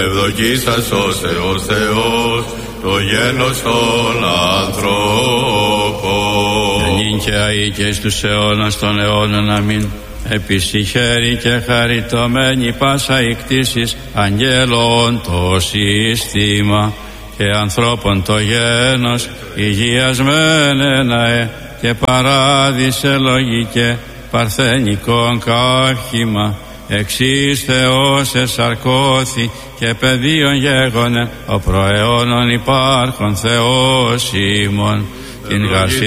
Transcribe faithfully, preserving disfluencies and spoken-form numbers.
Ευδοκίσας ως Θεός Θεός, το γένος των ανθρώπων. Νυν και αεί και εις τους αιώνας των αιώνων, αμήν. Επισυχαίρη και χαριτωμένη πάσα η κτήσης αγγέλων το σύστημα και ανθρώπων το γένος υγιασμένε ναέ και παράδεισε λογικέ παρθενικών καύχημα εξής Θεός εσαρκώθη και παιδίον γέγονε ο προαιώνων υπάρχον Θεός ημών την γαρσία